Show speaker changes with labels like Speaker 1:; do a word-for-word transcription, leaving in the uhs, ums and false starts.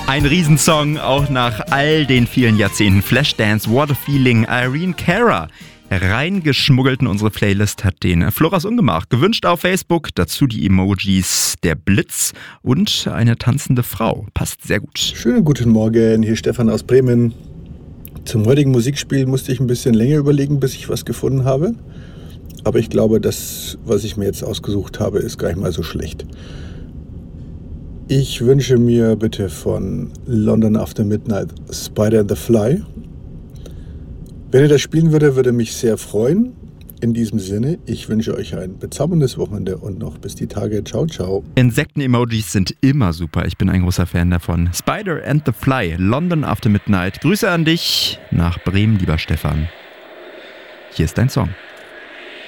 Speaker 1: Ein Riesensong, auch nach all den vielen Jahrzehnten. Flashdance, What a Feeling, Irene Cara. Reingeschmuggelt in unsere Playlist hat den Floras Ungemach gewünscht auf Facebook. Dazu die Emojis der Blitz und eine tanzende Frau. Passt sehr gut.
Speaker 2: Schönen guten Morgen, hier Stefan aus Bremen. Zum heutigen Musikspiel musste ich ein bisschen länger überlegen, bis ich was gefunden habe. Aber ich glaube, das, was ich mir jetzt ausgesucht habe, ist gar nicht mal so schlecht. Ich wünsche mir bitte von London After Midnight Spider and the Fly. Wenn ihr das spielen würdet, würde mich sehr freuen. In diesem Sinne, ich wünsche euch ein bezauberndes Wochenende und noch bis die Tage. Ciao, ciao.
Speaker 1: Insekten-Emojis sind immer super. Ich bin ein großer Fan davon. Spider and the Fly, London After Midnight. Grüße an dich nach Bremen, lieber Stefan. Hier ist dein Song.